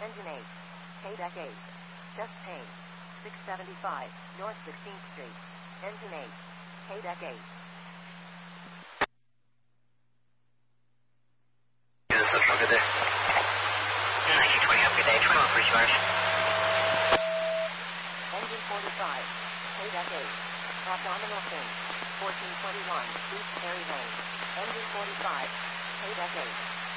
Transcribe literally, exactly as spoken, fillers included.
Engine eight. K-Deck eight. Chest pain. six seventy-five, North sixteenth Street. Engine eight. K-Deck eight. Good day. nineteen twenty, have a good day. twenty-one for charge. Engine forty-five. K-Deck eight. Abdominal pain. fourteen twenty-one, East Perry Lane. Engine forty-five. K-Deck eight.